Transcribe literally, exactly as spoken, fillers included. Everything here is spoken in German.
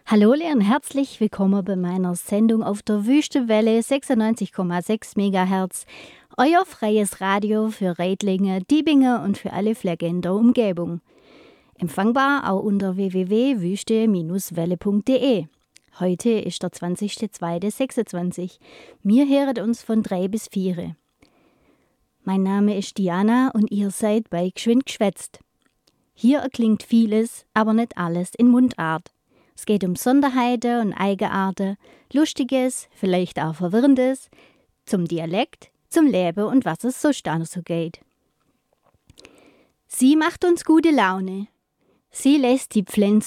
Hallo und herzlich willkommen bei meiner Sendung auf der Wüstewelle sechsundneunzig Komma sechs Megahertz, euer freies Radio für Reidlingen, Diebingen und für alle Flecken in der Umgebung. Empfangbar auch unter w w w punkt wüste Bindestrich welle punkt d e. Heute ist der zwanzigster zweiter sechsundzwanzig. Wir hören uns von drei bis vier. Mein Name ist Diana und ihr seid bei Geschwind geschwätzt. Hier erklingt vieles, aber nicht alles in Mundart. Es geht um Sonderheiten und Eigenarten, Lustiges, vielleicht auch Verwirrendes, zum Dialekt, zum Leben und was es sonst auch noch so geht. Sie macht uns gute Laune. Sie lässt die Pflänze